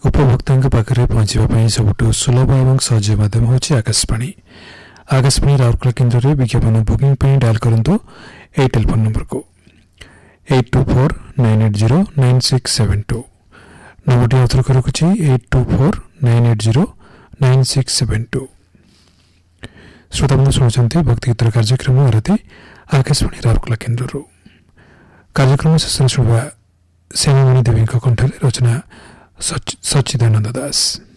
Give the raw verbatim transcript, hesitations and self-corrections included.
उपभोक्ता पाखे पहुंचा सबुठ सुलभ और सहज माध्यम होची आकाशवाणी। आकाशवाणी राउरकेला केन्द्र में विज्ञापन बुकिंग पर डायल करूँ ए टेलीफोन नंबर को eight to four nine eight zero nine six seven to. Number आउथर कर रखुच्छी eight to four nine eight zero nine six seven to. श्रोता बंधु शुणुंट भक्तिगीतर कार्यक्रम आरती आकाशवाणी राउरकेला केन्द्र। कार्यक्रम शेष शुणा श्यामामणि देवी कंठरे रचना सच्चिदानंद दास।